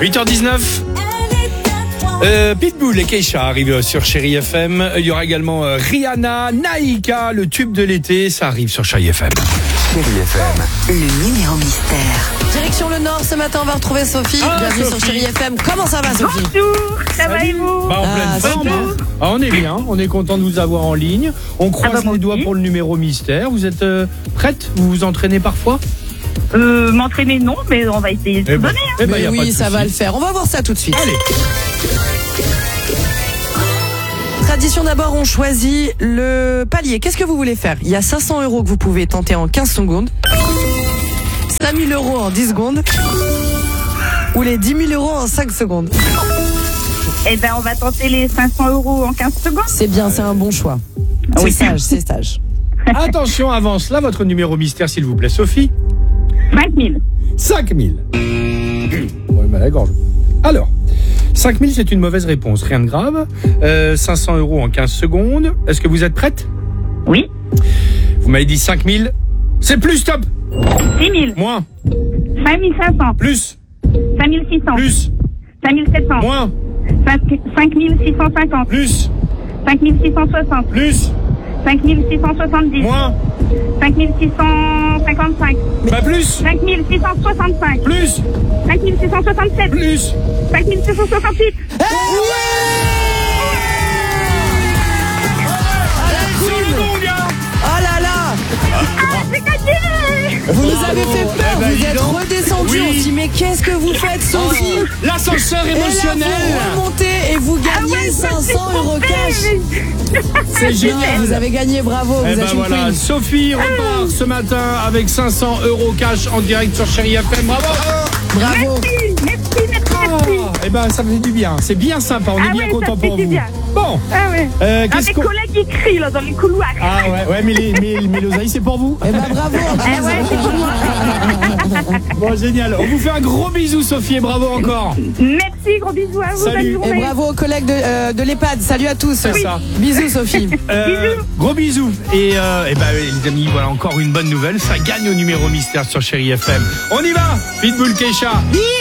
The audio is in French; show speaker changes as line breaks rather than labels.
8h19. Pitbull et Keisha arrivent sur Chérie FM. Il y aura également Rihanna, Naïka, le tube de l'été. Ça arrive sur Chérie FM.
Chérie FM,
Le numéro mystère.
Direction le Nord, ce matin on va retrouver Sophie. Bienvenue
Sophie.
sur Chérie FM. Comment ça va Sophie?
Bonjour, ça va et vous?
Bah, en pleine forme.
super.
Hein. Ah, on est bien, on est content de vous avoir en ligne. On croise
moi
les doigts
aussi.
pour le numéro mystère. Vous êtes prête? Vous vous entraînez parfois?
M'entraîner non, mais on va essayer de tout donner.
Eh ben, y
Mais
a pas de
oui, ça
souci.
va le faire. On va voir ça tout de suite.
Allez.
Tradition d'abord, on choisit le palier. Qu'est-ce que vous voulez faire? Il y a 500 € que vous pouvez tenter en 15 secondes. 5 000 € en 10 secondes. Ou les 10 000 € en 5 secondes.
Eh ben, on va tenter les 500 € en 15 secondes.
C'est bien, c'est un bon choix. C'est
Oui.
sage, c'est sage.
Attention, avance là votre numéro mystère, s'il vous plaît, Sophie.
5 000.
5000. Ouais, mal à la gorge. Alors, 5000, c'est une mauvaise réponse, rien de grave. 500 € en 15 secondes. Est-ce que vous êtes prête?
Oui.
Vous m'avez dit 5000. C'est plus, stop.
6 000.
Moins.
5 500.
Plus.
5 600.
Plus.
5 700.
Moins.
5 650.
Plus.
5 660.
Plus.
5 670.
Moins.
5 655.
Pas plus.
5 665.
Plus.
5 667.
Plus.
5 668.
Oh là là,
J'ai gagné!
vous nous avez fait peur,
Eh ben,
vous
dis
êtes
donc.
redescendu.
Oui.
On se dit mais qu'est-ce que vous faites Sophie?
L'ascenseur
Et là,
émotionnel.
vous remontez et vous gagnez 500 € cash.
C'est
Non,
génial.
vous avez gagné, bravo,
Eh
vous
ben
êtes une
voilà,
queen.
Sophie repart ce matin avec 500 € cash en direct sur Chérie FM. Bravo.
Bravo.
Merci.
Eh ben ça fait du bien. C'est bien sympa. On est bien
ouais,
content
ça fait
pour
du
vous.
bien.
Bon.
Ah ouais.
Qu'est-ce
Mes
qu'on...
collègues ils crient là dans les couloirs.
Ah ouais, mais l'oseille c'est pour vous.
Eh ben bravo.
Ah ouais, c'est pour moi.
Bon, génial. On vous fait un gros bisou, Sophie, et bravo encore.
Merci, gros bisous à vous.
Salut.
bonne
Et
journée.
bravo aux collègues de l'EHPAD. Salut à tous.
C'est ça.
Bisous Sophie.
Gros bisous. Et ben les amis, voilà encore une bonne nouvelle. Ça gagne au numéro mystère sur Chérie FM. On y va. Pitbull, Keisha.